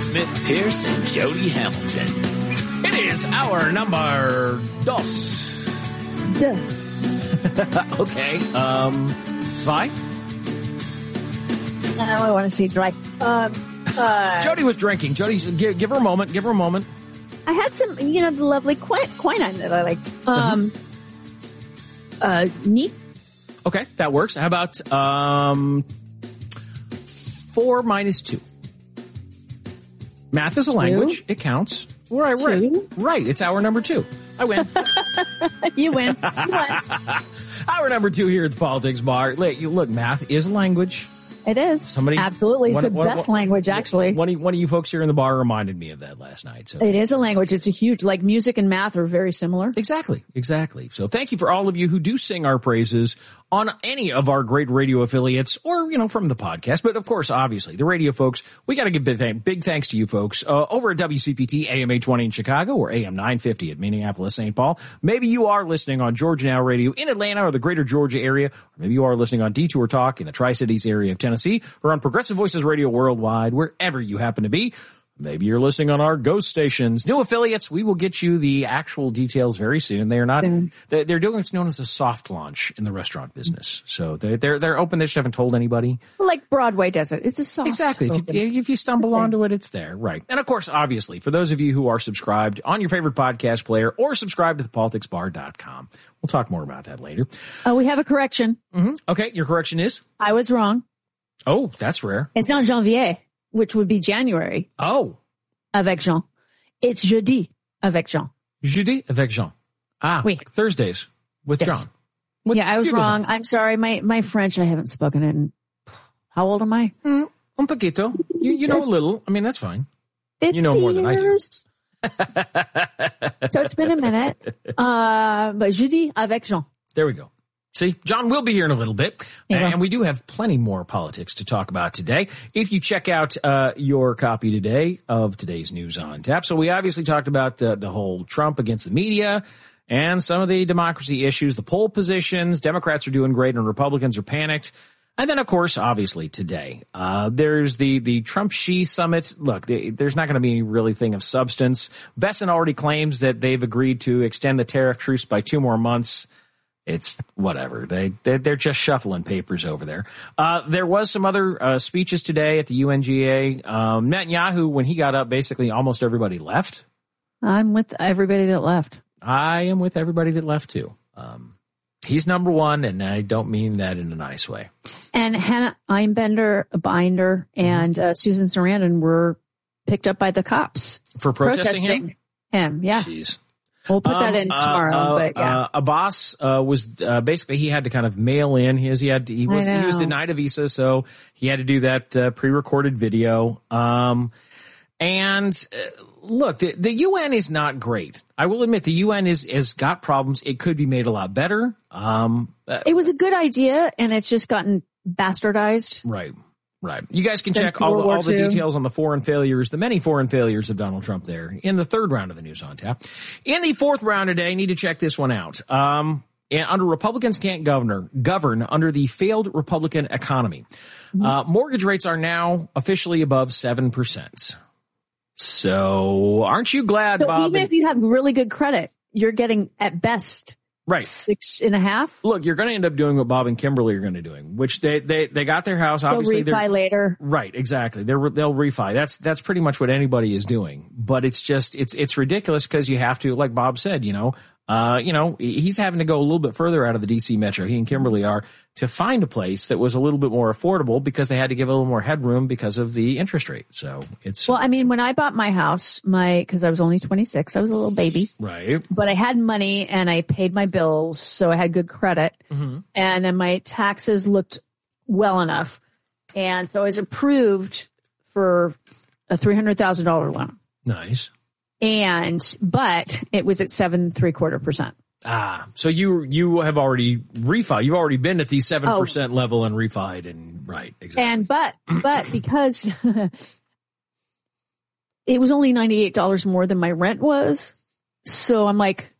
Smith Pierce and Jody Hamilton. It is our number dos. Okay. Zwei? Now I want to see dry. Jody was drinking. Jody, give her a moment. Give her a moment. I had some, the lovely quinine that I liked. Neat. Okay, that works. How about 4 minus 2? Math is a language. It counts. Right. Right. It's hour number 2. I win. You win. You won. Hour number 2 here at the Politics Bar. Look, math is a language. It is. Absolutely. It's the best language, actually. One of you folks here in the bar reminded me of that last night. So it is a language. It's a huge, like music and math are very similar. Exactly. So thank you for all of you who do sing our praises on any of our great radio affiliates or, from the podcast. But of course, obviously, the radio folks, we got to give big thanks to you folks over at WCPT AM 820 in Chicago or AM 950 at Minneapolis, St. Paul. Maybe you are listening on Georgia Now Radio in Atlanta or the greater Georgia area. Or maybe you are listening on Detour Talk in the Tri-Cities area of Tennessee or on Progressive Voices Radio worldwide, wherever you happen to be. Maybe you're listening on our ghost stations. New affiliates, we will get you the actual details very soon. They are not, they're doing what's known as a soft launch in the restaurant business. So they're open. They just haven't told anybody. Like Broadway does it. It's a soft. Exactly. If you stumble onto it, it's there. Right. And of course, obviously, for those of you who are subscribed on your favorite podcast player or subscribe to thepoliticsbar.com. We'll talk more about that later. We have a correction. Mm-hmm. Okay. Your correction is? I was wrong. Oh, that's rare. It's not janvier, which would be January. Oh. Avec Jean. It's jeudi avec Jean. Jeudi avec Jean. Oui. Thursdays with John. I was wrong. I'm sorry. My French, I haven't spoken in. How old am I? Un poquito. You know a little. I mean, that's fine. 50 you know more than years. I do. So it's been a minute. But jeudi avec Jean. There we go. See, John will be here in a little bit, and we do have plenty more politics to talk about today. If you check out your copy today of today's News on Tap. So we obviously talked about the whole Trump against the media and some of the democracy issues, the poll positions. Democrats are doing great and Republicans are panicked. And then, of course, obviously today, there's the Trump-Xi summit. Look, there's not going to be any really thing of substance. Besson already claims that they've agreed to extend the tariff truce by 2 more months. It's whatever. They're just shuffling papers over there. There was some other speeches today at the UNGA. Netanyahu, when he got up, basically almost everybody left. I'm with everybody that left. I am with everybody that left too. He's number one, and I don't mean that in a nice way. And Hannah Binder, and Susan Sarandon were picked up by the cops for protesting him. Yeah. Jeez. We'll put that in tomorrow. But yeah. Abbas was basically he had to kind of mail in his. He was denied a visa, so he had to do that pre-recorded video. Look, the UN is not great. I will admit the UN has got problems. It could be made a lot better. It was a good idea, and it's just gotten bastardized. Right. You guys can check all the details on the many foreign failures of Donald Trump there in the 3rd round of the News on Tap. In the 4th round today, need to check this one out. Under Republicans can't govern under the failed Republican economy. Mortgage rates are now officially above 7%. So aren't you glad, Bob? Even if you have really good credit, you're getting at best. Right. 6.5. Look, you're going to end up doing what Bob and Kimberly are going to doing, which they got their house. Obviously, they'll refi later. Right. Exactly. They'll refi. That's pretty much what anybody is doing. But it's just, it's ridiculous because you have to, like Bob said, he's having to go a little bit further out of the DC metro. He and Kimberly are to find a place that was a little bit more affordable because they had to give a little more headroom because of the interest rate. So it's. Well, I mean, when I bought my house, because I was only 26, I was a little baby. Right. But I had money and I paid my bills, so I had good credit. Mm-hmm. And then my taxes looked well enough. And so I was approved for a $300,000 loan. Nice. But it was at 7.75%. So you have already refi. You've already been at the 7% level and refied, and right, exactly. And but because it was only $98 more than my rent was, so I'm like,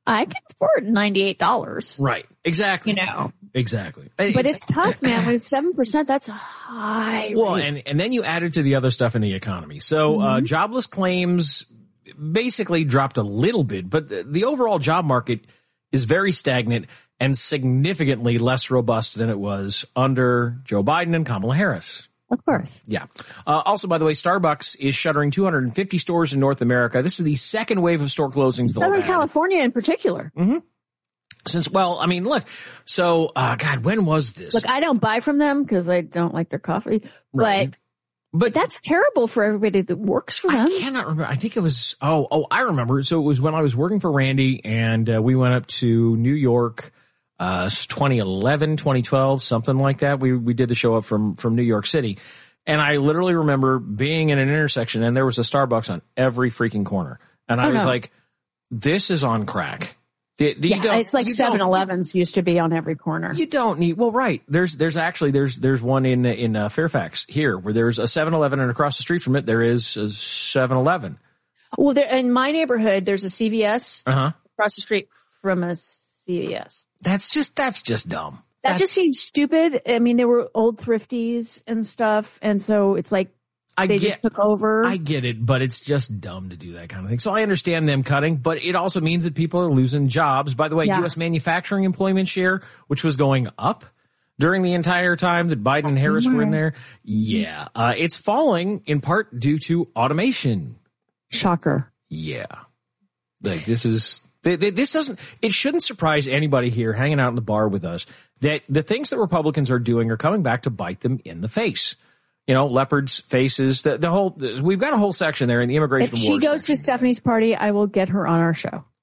I can afford $98. Right. Exactly. You know. Exactly. But it's tough, man. When it's 7%, that's a high rate. Well, and then you add it to the other stuff in the economy. So jobless claims basically dropped a little bit, but the overall job market is very stagnant and significantly less robust than it was under Joe Biden and Kamala Harris. Of course. Yeah. Also, by the way, Starbucks is shuttering 250 stores in North America. This is the second wave of store closings. Southern California in particular. Mm-hmm. Since, well, I mean, look, so, God, when was this? Look, I don't buy from them because I don't like their coffee, Right. But that's terrible for everybody that works for them. I cannot remember. I think it was, I remember. So it was when I was working for Randy and we went up to New York, 2011, 2012, something like that. We did the show up from New York City. And I literally remember being in an intersection and there was a Starbucks on every freaking corner. And I was like, this is on crack. It's like 7-Elevens used to be on every corner. You don't need, well, right. There's one in Fairfax here where there's a 7-Eleven and across the street from it, there is a 7-Eleven. Well, in my neighborhood, there's a CVS across the street from a CVS. That's just dumb. That just seems stupid. I mean, there were old thrifties and stuff. And so it's like, just took over. I get it, but it's just dumb to do that kind of thing. So I understand them cutting, but it also means that people are losing jobs. By the way, U.S. manufacturing employment share, which was going up during the entire time that Biden and Harris were in there. Yeah. It's falling in part due to automation. Shocker. Yeah. Like this shouldn't surprise anybody here hanging out in the bar with us that the things that Republicans are doing are coming back to bite them in the face. You know, leopards, faces, we've got a whole section there in the immigration war. If she goes to Stephanie's party, I will get her on our show.